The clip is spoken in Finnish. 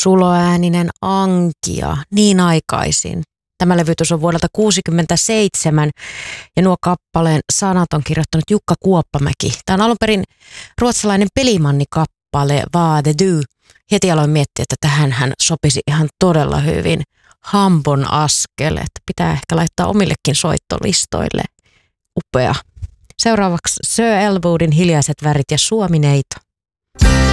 Suloääninen ankia, niin aikaisin. Tämä levytys on vuodelta 1967 ja nuo kappaleen sanat on kirjoittanut Jukka Kuoppamäki. Tämä on alun perin ruotsalainen pelimannikappale Vad du. Heti aloin miettiä, että tähän hän sopisi ihan todella hyvin. Hambon askel, että pitää ehkä laittaa omillekin soittolistoille. Upea. Seuraavaksi Sir Elwoodin Hiljaiset värit ja Suomi-neito.